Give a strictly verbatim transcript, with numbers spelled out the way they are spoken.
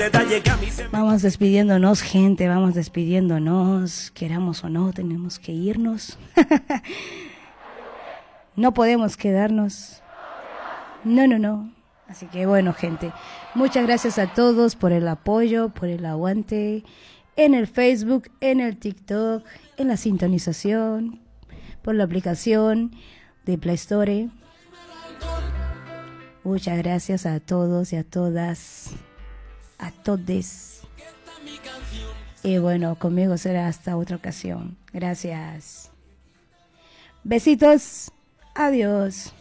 Vamos despidiéndonos, gente, vamos despidiéndonos. Queramos o no, tenemos que irnos. No podemos quedarnos. No, no, no. Así que bueno, gente, muchas gracias a todos por el apoyo, por el aguante en el Facebook, en el TikTok, en la sintonización, por la aplicación de Play Store. Muchas gracias a todos y a todas, a todes. Y bueno, conmigo será hasta otra ocasión. Gracias. Besitos. Adiós.